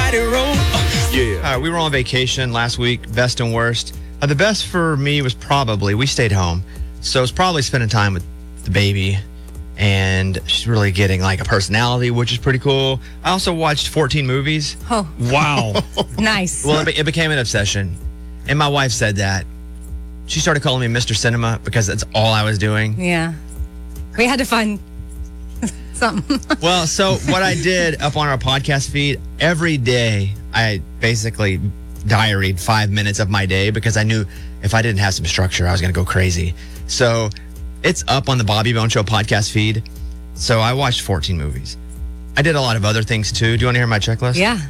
mighty road. Yeah. We were on vacation last week, best and worst. The best for me was probably, we stayed home. So it's probably spending time with the baby. And she's really getting like a personality, which is pretty cool. I also watched 14 movies. Oh, Wow. nice. Well, it became an obsession. And my wife said that. She started calling me Mr. Cinema because that's all I was doing. Yeah. We had to find something. Well, so what I did up on our podcast feed, every day I basically diaried 5 minutes of my day because I knew if I didn't have some structure, I was going to go crazy. So it's up on the Bobby Bone Show podcast feed. So I watched 14 movies. I did a lot of other things too. Do you want to hear my checklist? Yeah.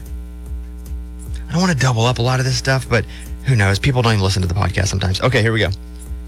I don't want to double up a lot of this stuff, but who knows? People don't even listen to the podcast sometimes. Okay, here we go.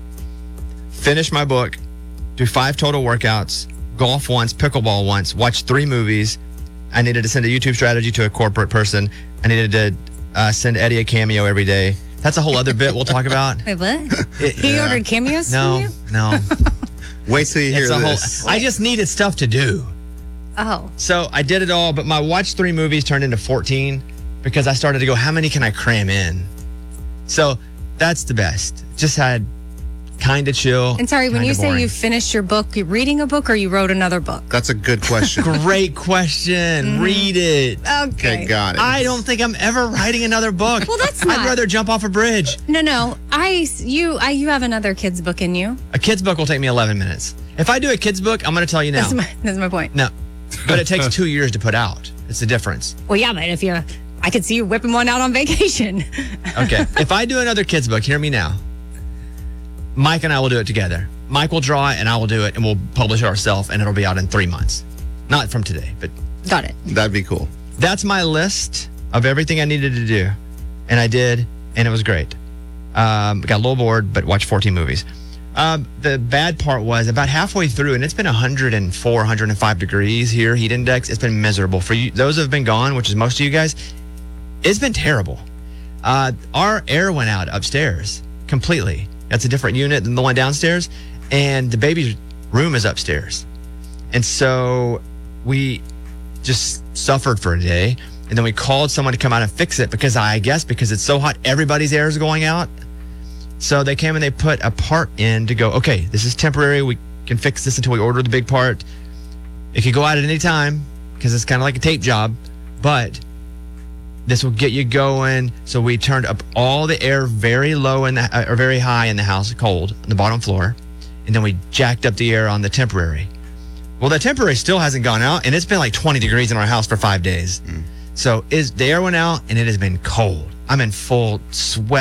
Finish my book, do 5 total workouts, golf once, pickleball once, watch 3 movies. I needed to send a YouTube strategy to a corporate person. I needed to send Eddie a cameo every day. That's a whole other bit we'll talk about. Wait, what? He ordered cameos from you? No. Wait till you hear It's a this. I just needed stuff to do. Oh. So I did it all, but my watch 3 movies turned into 14 because I started to go, how many can I cram in? So that's the best. Just had kind of chill. And sorry, when kinda you say boring. you finished your book, you reading a book or you wrote another book? That's a good question. Great question. Read it. Okay. Okay, got it. I don't think I'm ever writing another book. Well, that's not. I'd rather jump off a bridge. No. You have another kid's book in you. A kid's book will take me 11 minutes. If I do a kid's book, I'm going to tell you now. That's my point. No, but it takes 2 years to put out. It's the difference. Well, yeah, but I could see you whipping one out on vacation. Okay. If I do another kid's book, hear me now. Mike and I will do it together. Mike will draw it and I will do it and we'll publish it ourselves and it'll be out in 3 months. Not from today, but Got it. That'd be cool. that's my list of everything I needed to do. And I did, and it was great. Got a little bored, but watched 14 movies. The bad part was about halfway through, and it's been 104, 105 degrees here, heat index. It's been miserable. For you, those who have been gone, which is most of you guys, it's been terrible. Our air went out upstairs completely. That's a different unit than the one downstairs. And the baby's room is upstairs. And so we just suffered for a day. And then we called someone to come out and fix it because because it's so hot, everybody's air is going out. So they came and they put a part in to go, okay, this is temporary. We can fix this until we order the big part. It could go out at any time because it's kind of like a tape job, but this will get you going. So we turned up all the air very low or very high in the house, cold, on the bottom floor. And then we jacked up the air on the temporary. Well, the temporary still hasn't gone out, and it's been like 20 degrees in our house for 5 days. So the air went out, and it has been cold. I'm in full sweat.